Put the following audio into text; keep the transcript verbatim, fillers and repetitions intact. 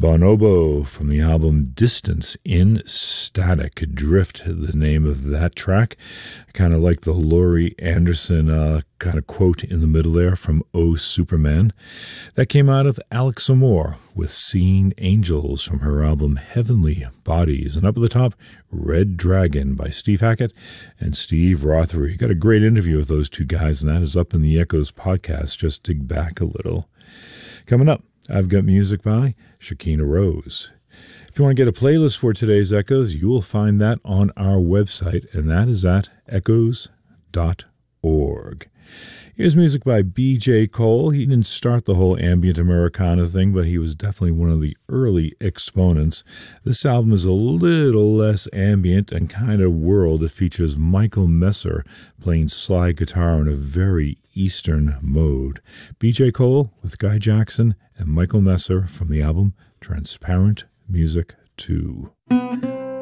Bonobo from the album Distance in Static Drift, the name of that track. Kind of like the Laurie Anderson uh, kind of quote in the middle there from Oh Superman. That came out of Alex Amore with Seeing Angels from her album Heavenly Bodies. And up at the top, Red Dragon by Steve Hackett and Steve Rothery. Got a great interview with those two guys, and that is up in the Echoes podcast. Just dig back a little. Coming up, I've got music by Shakina Rose. If you want to get a playlist for today's Echoes, you will find that on our website, and that is at echoes dot org. Here's music by B J Cole. He didn't start the whole ambient Americana thing, but he was definitely one of the early exponents. This album is a little less ambient and kind of world. It features Michael Messer playing slide guitar in a very Eastern mode. B J Cole with Guy Jackson and Michael Messer from the album Transparent Music two.